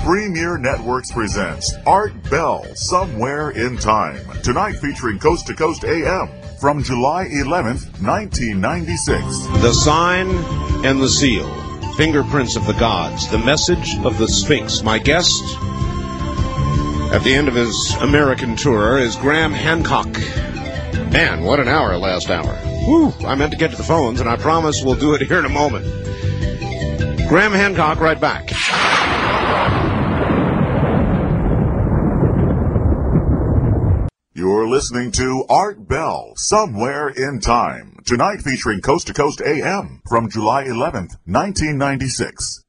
Premier Networks presents Art Bell, Somewhere in Time. Tonight featuring Coast to Coast AM from July 11th, 1996. The sign and the seal. Fingerprints of the gods. The message of the Sphinx. My guest at the end of his American tour is Graham Hancock. Man, what an hour last hour. Woo! I meant to get to the phones, and I promise we'll do it here in a moment. Graham Hancock, right back. You're listening to Art Bell, Somewhere in Time. Tonight featuring Coast to Coast AM from July 11th, 1996.